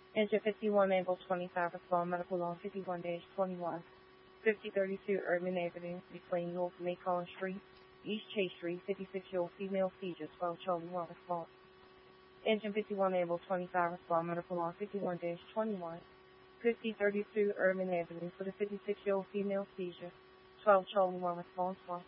Engine 51, Able 25, respond medical law 51-21. 5032 Urban Avenue, between North Macon Street, East Chase Street, 56-year-old female seizure, 12 Charlie 1, response. Engine 51, Able 25, respond medical law 51-21. 5032 Urban Avenue, for the 56-year-old female seizure, 12 Charlie 1, response 1.